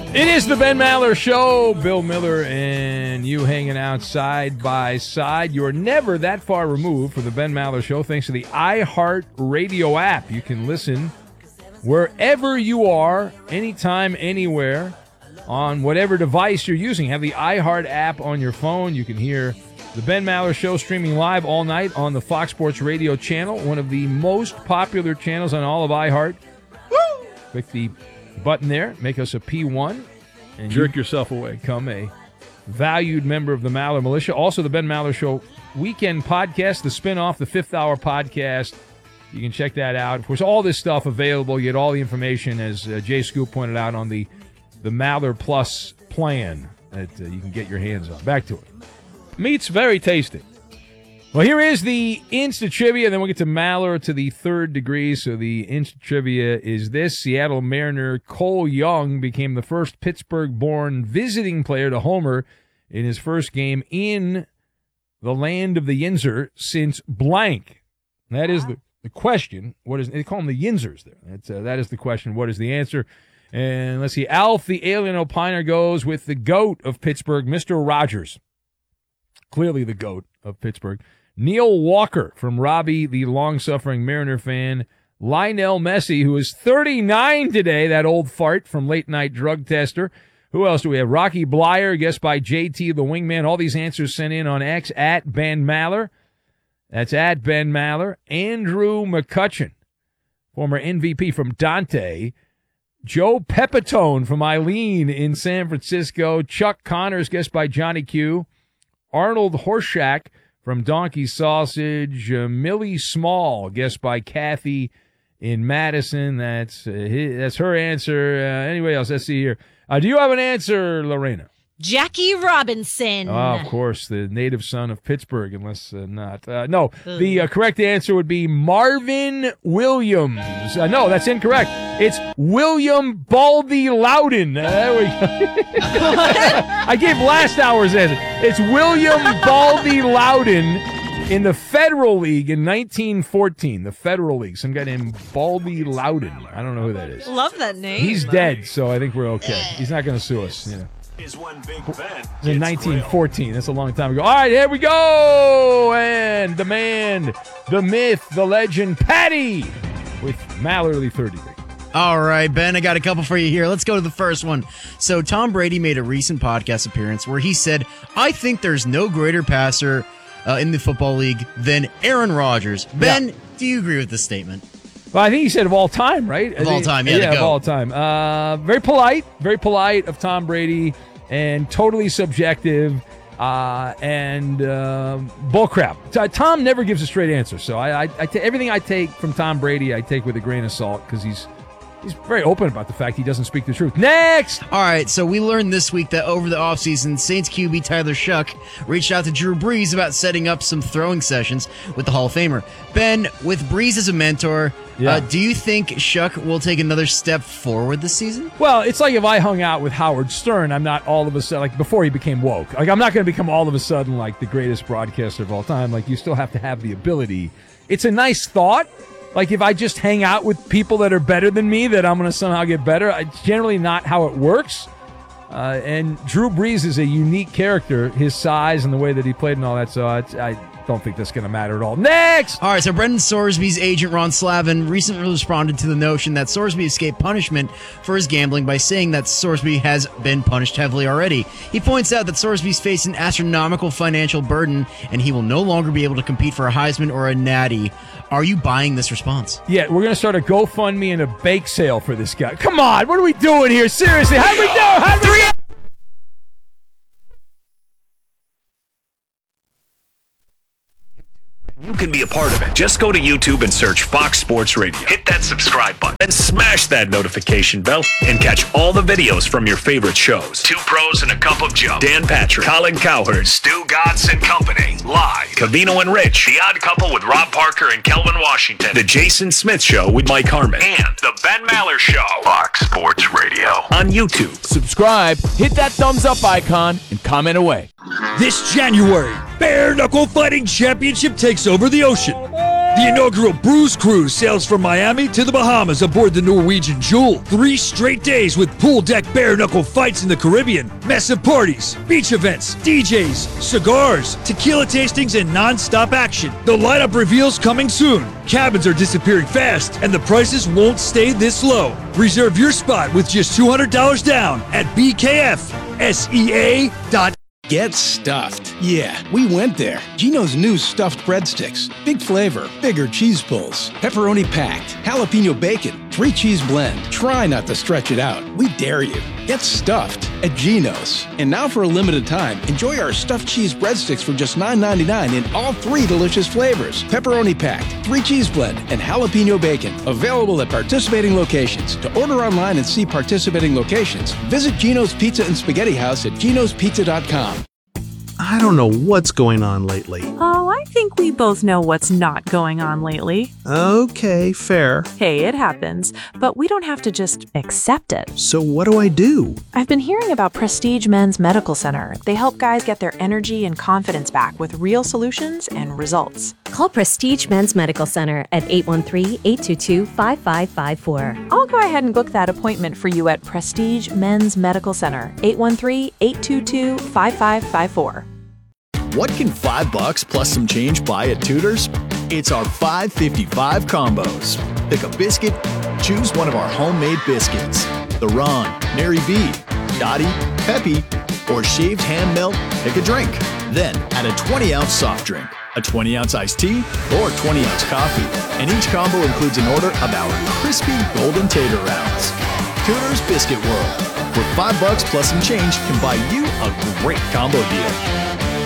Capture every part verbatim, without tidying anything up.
It is the Ben Maller Show. Bill Miller and you hanging out side by side. You're never that far removed from the Ben Maller Show thanks to the iHeart Radio app. You can listen wherever you are, anytime, anywhere, on whatever device you're using. Have the iHeart app on your phone. You can hear the Ben Maller Show streaming live all night on the Fox Sports Radio channel, one of the most popular channels on all of iHeart. Woo! Click the button there, make us a P one, and jerk you yourself away. Become a valued member of the Maller Militia. Also, the Ben Maller Show weekend podcast, the spinoff, the Fifth Hour podcast. You can check that out. Of course, all this stuff available. You get all the information, as uh, Jay Scoop pointed out, on the, the Maller Plus plan that uh, you can get your hands on. Back to it. Meat's very tasty. Well, here is the Insta Trivia, then we'll get to Maller to the third degree. So the Insta Trivia is this. Seattle Mariner Cole Young became the first Pittsburgh-born visiting player to homer in his first game in the land of the Yinzer since blank. That is the, the question. What is they call them the Yinzers there. That's, uh, that is the question. What is the answer? And let's see. Alf, the alien opiner, goes with the GOAT of Pittsburgh, Mister Rogers. Clearly the GOAT of Pittsburgh. Neil Walker from Robbie, the long-suffering Mariner fan. Lionel Messi, who is thirty-nine today, that old fart from Late Night Drug Tester. Who else do we have? Rocky Blyer, guessed by J T, the wingman. All these answers sent in on X, at Ben Maller. That's at Ben Maller. Andrew McCutcheon, former M V P from Dante. Joe Pepitone from Eileen in San Francisco. Chuck Connors, guessed by Johnny Q. Arnold Horshack from Donkey Sausage. Uh, Millie Small, guessed by Kathy in Madison. That's uh, his, that's her answer. Uh, anybody else? Let's see here. Uh, do you have an answer, Lorena? Jackie Robinson. Oh, of course, the native son of Pittsburgh, unless uh, not. Uh, no, Ugh. the uh, correct answer would be Marvin Williams. Uh, no, that's incorrect. It's William Baldy Loudon. Uh, there we go. I gave last hour's answer. It's William Baldy Loudon in the Federal League in nineteen fourteen. The Federal League. Some guy named Baldy Loudon. I don't know who that is. Love that name. He's dead, so I think we're okay. He's not going to sue us, you know. Is one big bet. In nineteen fourteen. That's a long time ago. All right, here we go. And the man, the myth, the legend, Patty with Mallerly thirty. All right, Ben, I got a couple for you here. Let's go to the first one. So Tom Brady made a recent podcast appearance where he said, I think there's no greater passer uh, in the football league than Aaron Rodgers. Ben, yeah. Do you agree with this statement? Well, I think he said of all time, right? Of all time, yeah. Yeah, of all time. Uh, very polite, very polite of Tom Brady, and totally subjective, uh, and uh, bullcrap. Tom never gives a straight answer, so I, I, I t- everything I take from Tom Brady, I take with a grain of salt because he's he's very open about the fact he doesn't speak the truth. Next! All right, so we learned this week that over the offseason, Saints Q B Tyler Shuck reached out to Drew Brees about setting up some throwing sessions with the Hall of Famer. Ben, with Brees as a mentor, yeah. uh, do you think Shuck will take another step forward this season? Well, it's like if I hung out with Howard Stern, I'm not all of a sudden, like before he became woke. Like I'm not going to become all of a sudden like the greatest broadcaster of all time. Like you still have to have the ability. It's a nice thought. Like, if I just hang out with people that are better than me, that I'm going to somehow get better. It's generally not how it works. Uh, and Drew Brees is a unique character, his size and the way that he played and all that. So I, I don't think that's going to matter at all. Next! All right, so Brendan Sorsby's agent, Ron Slavin, recently responded to the notion that Sorsby escaped punishment for his gambling by saying that Sorsby has been punished heavily already. He points out that Sorsby's faced an astronomical financial burden, and he will no longer be able to compete for a Heisman or a Natty. Are you buying this response? Yeah, we're going to start a GoFundMe and a bake sale for this guy. Come on, what are we doing here? Seriously, how do we do? How do we do? You can be a part of it. Just go to YouTube and search Fox Sports Radio. Hit that subscribe button and smash that notification bell and catch all the videos from your favorite shows. Two Pros and a Cup of Joe. Dan Patrick, Colin Cowherd, Stu Godson and Company. Live. Cavino and Rich. The Odd Couple with Rob Parker and Kelvin Washington. The Jason Smith Show with Mike Harmon. And The Ben Maller Show. Fox Sports Radio. On YouTube. Subscribe, hit that thumbs up icon, and comment away. This January, Bare Knuckle Fighting Championship takes over the ocean. The inaugural Bruise Cruise sails from Miami to the Bahamas aboard the Norwegian Jewel. Three straight days with pool deck bare-knuckle fights in the Caribbean, massive parties, beach events, D Js, cigars, tequila tastings, and non-stop action. The lineup reveals coming soon. Cabins are disappearing fast, and the prices won't stay this low. Reserve your spot with just two hundred dollars down at B K F S E A dot com. Get stuffed. Yeah, we went there. Geno's new stuffed breadsticks. Big flavor, bigger cheese pulls, pepperoni packed, jalapeno bacon, three cheese blend. Try not to stretch it out. We dare you. Get stuffed at Geno's. And now for a limited time, enjoy our stuffed cheese breadsticks for just nine ninety-nine in all three delicious flavors. Pepperoni packed, three cheese blend, and jalapeno bacon. Available at participating locations. To order online and see participating locations, visit Geno's Pizza and Spaghetti House at genos pizza dot com. I don't know what's going on lately. Oh, I think we both know what's not going on lately. Okay, fair. Hey, it happens, but we don't have to just accept it. So what do I do? I've been hearing about Prestige Men's Medical Center. They help guys get their energy and confidence back with real solutions and results. Call Prestige Men's Medical Center at eight one three, eight two two, five five five four. I'll go ahead and book that appointment for you at Prestige Men's Medical Center, eight one three, eight two two, five five five four. What can five bucks plus some change buy at Tudor's? It's our five fifty-five combos. Pick a biscuit, choose one of our homemade biscuits. The Ron, Mary B, Dottie, Peppy, or shaved ham melt, pick a drink. Then add a twenty ounce soft drink, a twenty ounce iced tea, or twenty ounce coffee. And each combo includes an order of our crispy golden tater rounds. Tudor's Biscuit World, where five bucks plus some change can buy you a great combo deal.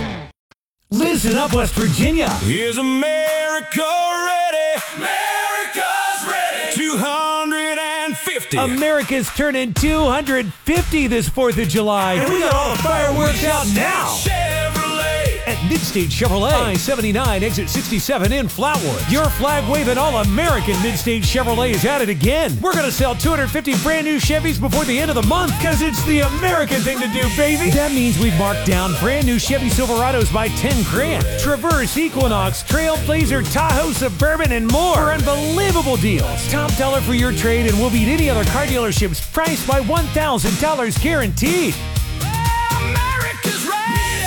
Listen up, West Virginia. Is America ready? America's ready. two hundred fifty. America's turning two hundred fifty this fourth of July. And we got all the fireworks out now. Chevrolet. At Midstate Chevrolet, I seventy-nine, exit sixty-seven in Flatwood. Your flag-waving all-American Midstate Chevrolet is at it again. We're going to sell two hundred fifty brand new Chevys before the end of the month because it's the American thing to do, baby. That means we've marked down brand new Chevy Silverados by ten grand. Traverse, Equinox, Trailblazer, Tahoe, Suburban, and more for unbelievable deals. Top dollar for your trade and we'll beat any other car dealerships priced by one thousand dollars guaranteed. America's ready.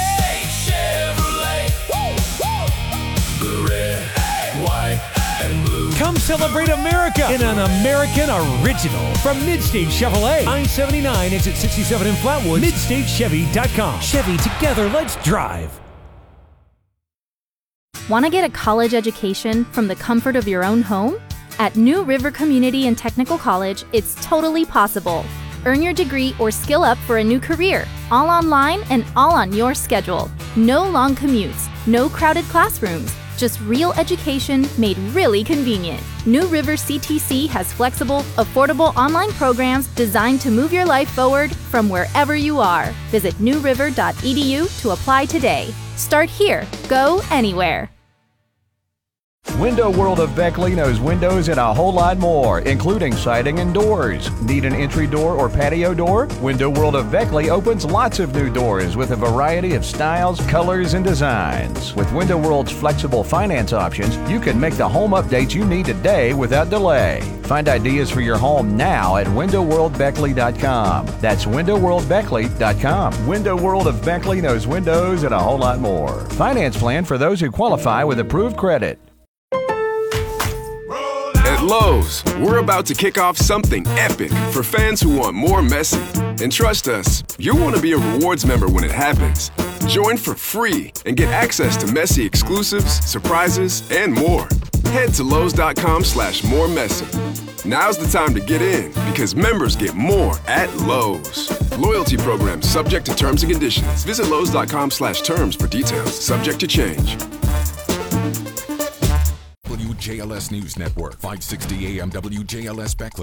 Come celebrate America in an American original from Midstate Chevrolet. I seventy-nine, exit sixty-seven in Flatwood. midstate chevy dot com. Chevy, together, let's drive. Want to get a college education from the comfort of your own home? At New River Community and Technical College, it's totally possible. Earn your degree or skill up for a new career, all online and all on your schedule. No long commutes, no crowded classrooms. Just real education made really convenient. New River C T C has flexible, affordable online programs designed to move your life forward from wherever you are. Visit new river dot e d u to apply today. Start here. Go anywhere. Window World of Beckley knows windows and a whole lot more, including siding and doors. Need an entry door or patio door? Window World of Beckley opens lots of new doors with a variety of styles, colors, and designs. With Window World's flexible finance options, you can make the home updates you need today without delay. Find ideas for your home now at window world beckley dot com. That's window world beckley dot com. Window World of Beckley knows windows and a whole lot more. Finance plan for those who qualify with approved credit. At Lowe's, we're about to kick off something epic for fans who want more Messi. And trust us, you'll want to be a rewards member when it happens. Join for free and get access to Messi exclusives, surprises, and more. Head to Lowe's dot com slash more Messi. Now's the time to get in because members get more at Lowe's. Loyalty program subject to terms and conditions. Visit Lowe's dot com slash terms for details. Subject to change. W J L S News Network, five sixty A M W J L S Beckley.